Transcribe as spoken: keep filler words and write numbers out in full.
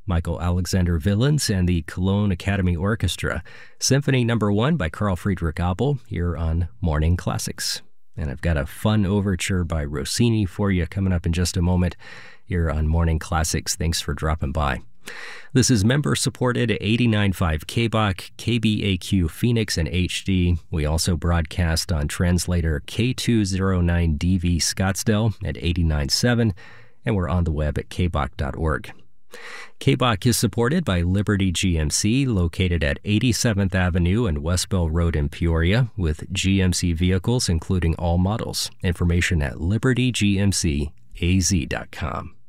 Michael Alexander Villains and the Cologne Academy Orchestra, Symphony Number One by Carl Friedrich Abel, here on Morning Classics. And I've got a fun overture by Rossini for you coming up in just a moment here on Morning Classics. Thanks for dropping by. This is member-supported eighty-nine point five K B O C, K B A Q Phoenix, and H D. We also broadcast on translator K two oh nine D V Scottsdale at eighty-nine point seven, and we're on the web at k b o c dot org. K B O C is supported by Liberty G M C, located at eighty-seventh Avenue and West Bell Road in Peoria, with G M C vehicles including all models. Information at liberty g m c a z dot com.